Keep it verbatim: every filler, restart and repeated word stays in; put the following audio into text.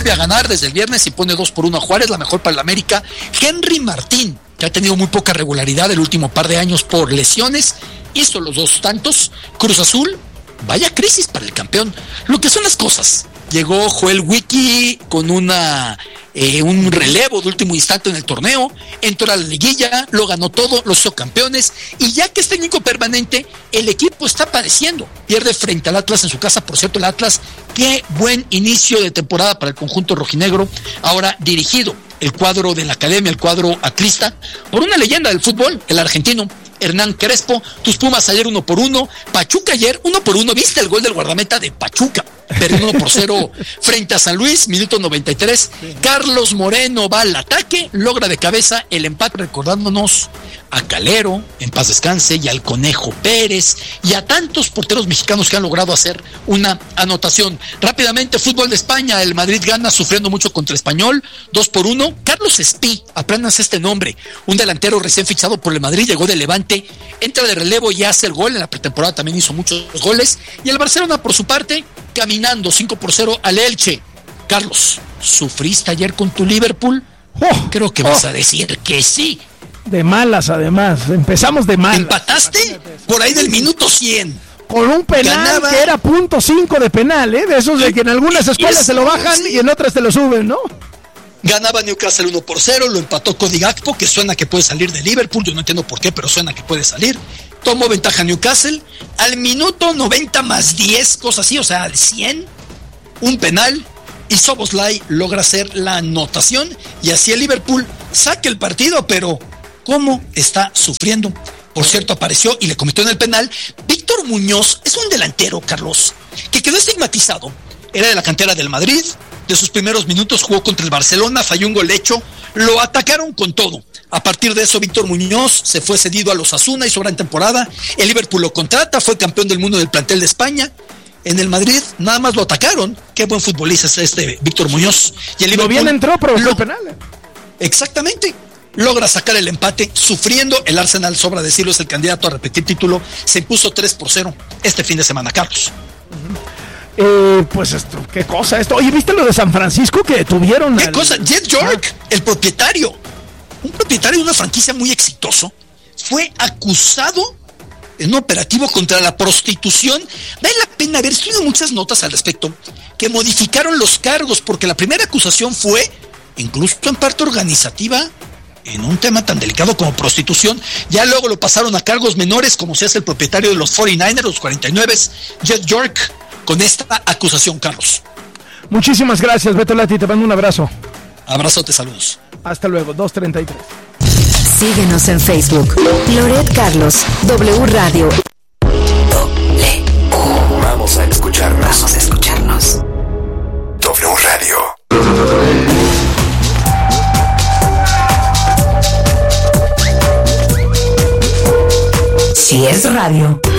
vuelve a ganar desde el viernes y pone dos por uno a Juárez, la mejor para el América. Henry Martín, que ha tenido muy poca regularidad el último par de años por lesiones, hizo los dos tantos. Cruz Azul, vaya crisis para el campeón. Lo que son las cosas. Llegó Joel Wiki con una eh, un relevo de último instante en el torneo, entró a la liguilla, lo ganó todo, los hizo campeones, y ya que es técnico permanente, el equipo está padeciendo. Pierde frente al Atlas en su casa, por cierto, el Atlas, qué buen inicio de temporada para el conjunto rojinegro, ahora dirigido el cuadro de la academia, el cuadro atlista, por una leyenda del fútbol, el argentino Hernán Crespo. Tus Pumas ayer uno por uno, Pachuca ayer uno por uno, ¿viste el gol del guardameta de Pachuca? Perdió uno por cero frente a San Luis, minuto noventa y tres. Carlos Moreno va al ataque, logra de cabeza el empate, recordándonos a Calero, en paz descanse, y al Conejo Pérez, y a tantos porteros mexicanos que han logrado hacer una anotación. Rápidamente, fútbol de España, el Madrid gana sufriendo mucho contra Español, dos por uno. Carlos Espí, aprendas este nombre, un delantero recién fichado por el Madrid, llegó de Levante, entra de relevo y hace el gol, en la pretemporada también hizo muchos goles, y el Barcelona por su parte, caminando cinco por cero al Elche. Carlos, ¿sufriste ayer con tu Liverpool? Oh, Creo que oh. vas a decir que sí. De malas, además. Empezamos de malas. ¿Empataste? Por ahí del minuto cien. Con un penal Ganaba. que era punto cinco de penal, ¿eh? De esos de que en algunas escuelas se lo bajan sí. y en otras te lo suben, ¿no? Ganaba Newcastle uno por cero, lo empató Cody Gakpo, que suena que puede salir de Liverpool. Yo no entiendo por qué, pero suena que puede salir. Tomó ventaja Newcastle. Al minuto noventa más diez, cosas así, o sea, al cien, un penal. Y Szoboszlai logra hacer la anotación. Y así el Liverpool saca el partido, pero ¿cómo está sufriendo? Por cierto, apareció y le cometió en el penal. Víctor Muñoz es un delantero, Carlos, que quedó estigmatizado. Era de la cantera del Madrid. De sus primeros minutos jugó contra el Barcelona, falló un gol hecho, lo atacaron con todo. A partir de eso, Víctor Muñoz se fue cedido a los Asuna, hizo gran temporada. El Liverpool lo contrata, fue campeón del mundo del plantel de España. En el Madrid nada más lo atacaron. Qué buen futbolista es este Víctor Muñoz. Y el Liverpool lo bien entró, provocó lo, el penal. Exactamente. Logra sacar el empate sufriendo. El Arsenal, sobra decirlo, es el candidato a repetir título. Se impuso tres por cero este fin de semana, Carlos. Uh-huh. Eh, pues esto, qué cosa esto. Oye, ¿viste lo de San Francisco que tuvieron? ¿Qué al... cosa? Jet York, ah. el propietario, un propietario de una franquicia muy exitoso, fue acusado en un operativo contra la prostitución. Vale la pena ver, estoy viendo muchas notas al respecto, que modificaron los cargos, porque la primera acusación fue, incluso en parte organizativa, en un tema tan delicado como prostitución. Ya luego lo pasaron a cargos menores, como se hace el propietario de los cuarenta y nueve ers, los cuarenta y nueve, Jet York, con esta acusación, Carlos. Muchísimas gracias, Beto Lati, te mando un abrazo. Abrazote, saludos. Hasta luego, dos treinta y tres. Síguenos en Facebook, Loret Carlos, W Radio. W. Vamos a escucharnos. Vamos a escucharnos. W Radio. Si es radio.